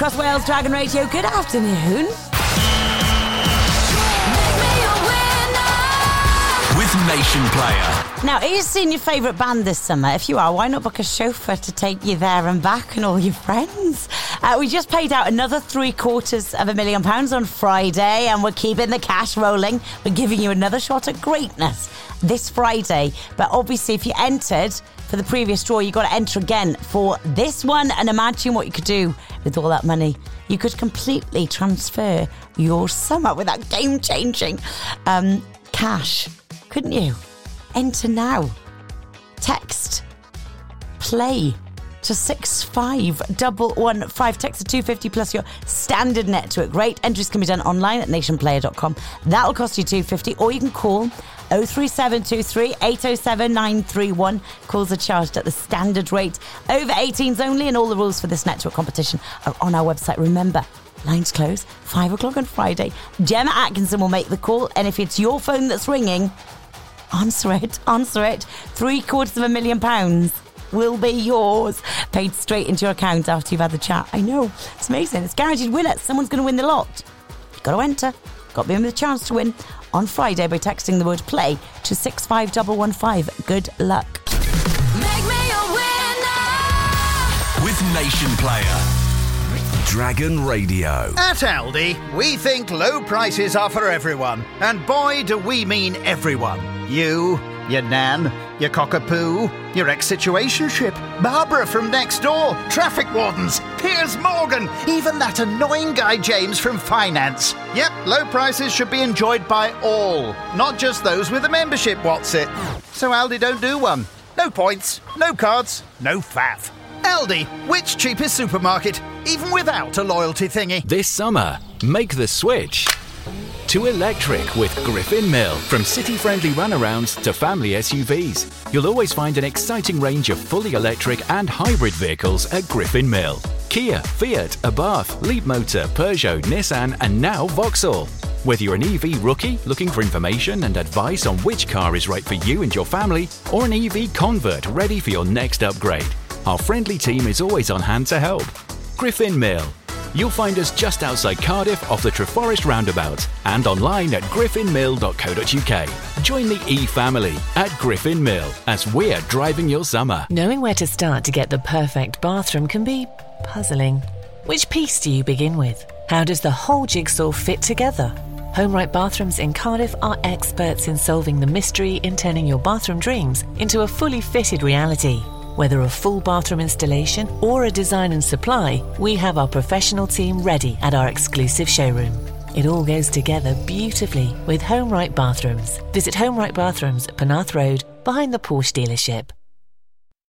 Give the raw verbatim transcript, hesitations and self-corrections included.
across Wales, Dragon Radio. Good afternoon. With Nation Player. Now, are you seeing your favourite band this summer? If you are, why not book a chauffeur to take you there and back and all your friends? Uh, we just paid out another three quarters of a million pounds on Friday, and we're keeping the cash rolling. We're giving you another shot at greatness this Friday. But obviously, if you entered for the previous draw, you got to enter again for this one. And imagine what you could do with all that money. You could completely transfer your summer with that game-changing um, cash. Couldn't you? Enter now. Text play to six five one one five. Text to two fifty plus your standard network rate. Entries can be done online at nation player dot com. That'll cost you two fifty, or you can call oh three seven two three eight oh seven nine three one. Calls are charged at the standard rate. Over eighteens only, and all the rules for this network competition are on our website. Remember, lines close five o'clock on Friday. Gemma Atkinson will make the call, and if it's your phone that's ringing, answer it, answer it. Three quarters of a million pounds will be yours, paid straight into your account after you've had the chat. I know, it's amazing. It's guaranteed winner. Someone's going to win the lot. You've got to enter. Got to be in with a chance to win on Friday by texting the word play to six five one one five. Good luck. Make me a winner with Nation Player. Dragon Radio. At Aldi, we think low prices are for everyone. And boy, do we mean everyone. You, your nan, your cockapoo, your ex-situationship, Barbara from next door, traffic wardens, Piers Morgan, even that annoying guy James from finance. Yep, low prices should be enjoyed by all, not just those with a membership, what's it? So Aldi don't do one. No points, no cards, no faff. Aldi, which cheapest supermarket, even without a loyalty thingy. This summer, make the switch to electric with Griffin Mill. From city-friendly runarounds to family S U Vs, you'll always find an exciting range of fully electric and hybrid vehicles at Griffin Mill. Kia, Fiat, Abarth, Leapmotor, Peugeot, Nissan and now Vauxhall. Whether you're an E V rookie looking for information and advice on which car is right for you and your family, or an E V convert ready for your next upgrade, our friendly team is always on hand to help. Griffin Mill. You'll find us just outside Cardiff off the Treforest roundabout and online at griffin mill dot co dot uk. Join the E-family at Griffin Mill as we're driving your summer. Knowing where to start to get the perfect bathroom can be puzzling. Which piece do you begin with? How does the whole jigsaw fit together? HomeRight Bathrooms in Cardiff are experts in solving the mystery in turning your bathroom dreams into a fully fitted reality. Whether a full bathroom installation or a design and supply, we have our professional team ready at our exclusive showroom. It all goes together beautifully with HomeRight Bathrooms. Visit HomeRight Bathrooms at Penarth Road, behind the Porsche dealership.